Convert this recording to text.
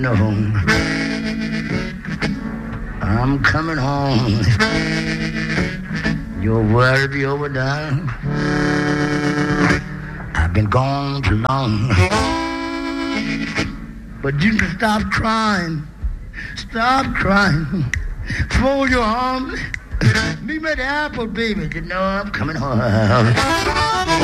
No, I'm coming home. Your worry be overdone. I've been gone too long. But you can stop crying. Stop crying. Fold your arms. Meet me at the airport, baby. You know I'm coming home.